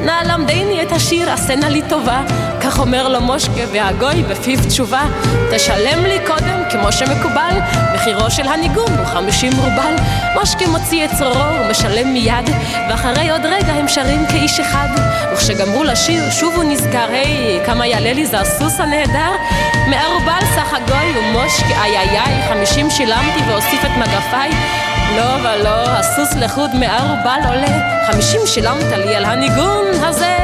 נא למדני את השיר, עשנה לי טובה. כך אומר לו מושקה והגוי בפיו תשובה. תשלם לי קודם כמו שמקובל, מחירו של הניגון הוא 50 רובל. מושקה מוציא את צרורו ומשלם מיד, ואחרי עוד רגע הם שרים כאיש אחד. וכשגמרו לשיר שוב הוא נזכר, היי, כמה יעלה לי זה הסוס הנהדר. 100 רובל סך הגוי ומושקה, איי איי איי, 50 שילמתי והוסיף את מגפיי. לא ולא, הסוס לחוד 100 רובל עולה, 50 שילמת לי על הניגון הזה.